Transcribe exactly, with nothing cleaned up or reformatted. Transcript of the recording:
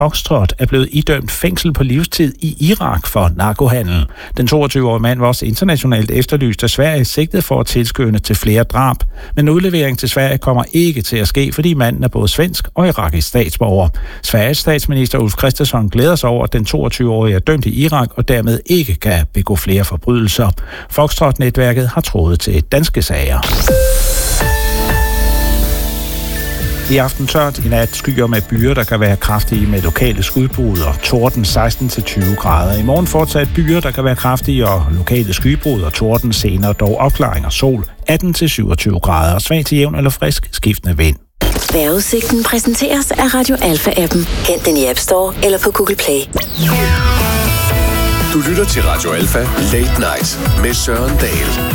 Foxtrot er blevet idømt fængsel på livstid i Irak for narkohandel. Den toogtyve-årige mand var også internationalt efterlyst af Sverige, sigtet for at tilskynde til flere drab. Men udlevering til Sverige kommer ikke til at ske, fordi manden er både svensk og irakisk statsborger. Sveriges statsminister Ulf Kristersson glæder sig over, at den toogtyve-årige er dømt i Irak og dermed ikke kan begå flere forbrydelser. Foxtrot-netværket har trådet til danske sager. I aften tørt, i nat skyer med byer, der kan være kraftige med lokale skudbrud og torden seksten til tyve grader. I morgen fortsat byer, der kan være kraftige og lokale skybrud og torden, senere dog opklaring og sol atten til syvogtyve grader og svag til jævn eller frisk skiftende vind. Vejrudsigten præsenteres af Radio Alpha-appen. Hent den i App Store eller på Google Play. Du lytter til Radio Alpha Late Night med Søren Dahl.